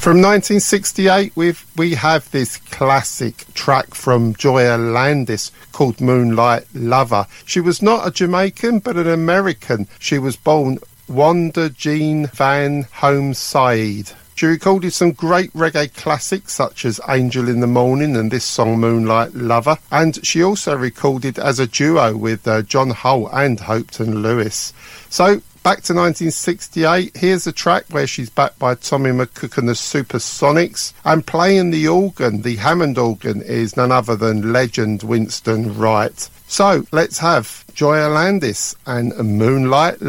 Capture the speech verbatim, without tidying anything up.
From nineteen sixty-eight, we've, we have this classic track from Joya Landis called Moonlight Lover. She was not a Jamaican, but an American. She was born Wanda Jean Van Home Said. She recorded some great reggae classics such as Angel in the Morning and this song Moonlight Lover, and she also recorded as a duo with uh, John Holt and Hopton Lewis. So back to nineteen sixty-eight, here's a track where she's backed by Tommy McCook and the Supersonics, and playing the organ, the Hammond organ, is none other than legend Winston Wright. So let's have Joya Landis and Moonlight